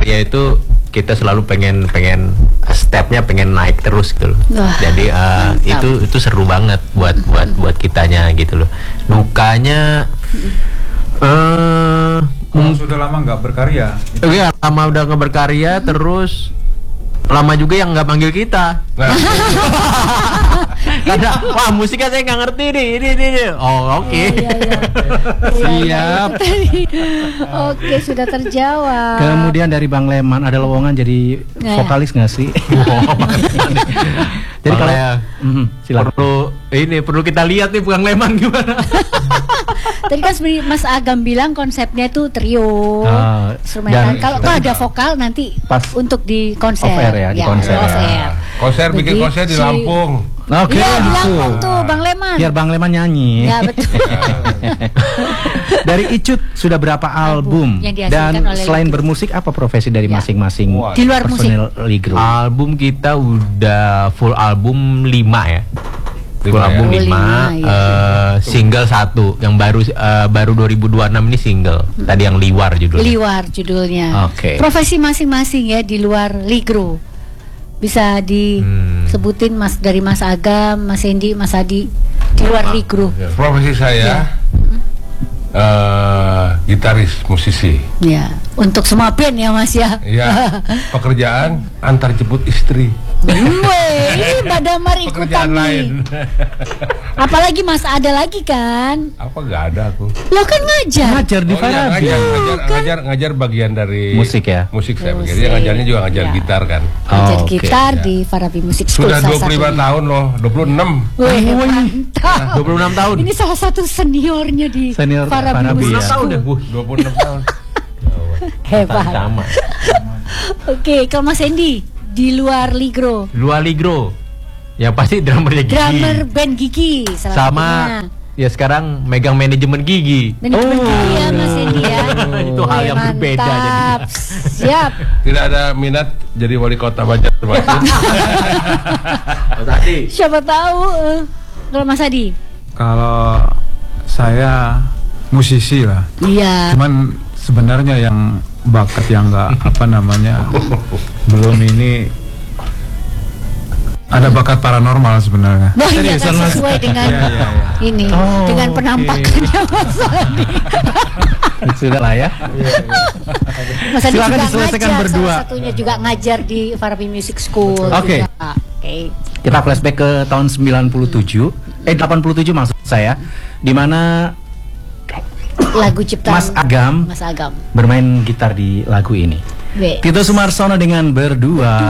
berkarya itu kita selalu pengen stepnya pengen naik terus gitu loh. Jadi itu seru banget buat kitanya gitu loh. Dukanya sudah lama nggak berkarya. Iya, lama udah nggak berkarya, terus lama juga yang nggak panggil kita. Karena wah musiknya saya nggak ngerti nih. Oh oke. Siap. Oke, sudah terjawab. Kemudian dari Bang Leman ada lowongan jadi vokalis nggak sih? Jadi kalau silakan. perlu kita lihat nih Bang Leman gimana. Tadi kan sebenarnya Mas Agam bilang konsepnya itu trio, instrumental. Kalau ada vokal nanti pas untuk di konser. Off air ya, di konser. Off air. Konser bikin konser di Lampung. Oke, Iya, di Lampung tuh Bang Leman. Biar Bang Leman nyanyi. Ya betul. Dari Icut sudah berapa album? Yang Dan dihasilkan oleh selain Ligro. bermusik apa profesi dari masing-masing Di luar personil Ligro? Album kita udah full album 5 ya. Full album 5, single 1 yang baru 2026 ini single. Tadi yang Liwar judulnya. Liwar judulnya. Oke. Profesi masing-masing ya di luar Ligro. Bisa disebutin dari Mas Agam, Mas Hendy, Mas Adi di luar Ligro. Profesi saya gitaris, musisi. Ya, untuk semua band ya Mas ya. Ya, pekerjaan antar jemput istri. Ini Mbak Damar ikutan Pekerjaan nih. lain. Apalagi Mas ada lagi kan? Apa nggak ada aku? Lo kan ngajar Di Farabi. Ngajar bagian dari Musik ya? Musik saya bagian. Dia ngajarnya juga ngajar Ya. gitar kan. ngajar Oke. gitar di Farabi Music School. Sudah salah 25 satunya. tahun loh, 26. Wih, mantap. 26 tahun. Ini salah satu seniornya di Senior Farabi Farabi Music ya. School. 26 tahun. Hebat. Sama. Oke, kalau Mas Hendy di luar Ligro, Luar Ligro. Ya pasti drummernya Gigi. drummer band Gigi salah Sama satunya. ya sekarang megang manajemen Gigi. Manajemen Gigi ya Mas Hendy ya. Itu hal yang berbeda jadinya. Mantap. Siap. Tidak ada minat jadi wali kota Banjarmasin. Tadi. Siapa tahu kalau Mas Adi? Kalau saya musisi lah, Iya. cuman sebenarnya yang bakat yang belum ini ada bakat paranormal sebenarnya. Wah, ini akan sesuai dengan ini, dengan penampakannya Mas Adi. Sudah lah ya. Mas Adi Silakan juga diselesaikan ngajar, berdua. salah satunya juga ngajar di Farabi Music School. Oke. juga. Oke. Kita flashback ke tahun 87 maksud saya, di mana Lagu ciptaan Mas Agam Mas Agam. bermain gitar di lagu ini. Be. Tito Sumarsono dengan Berdua.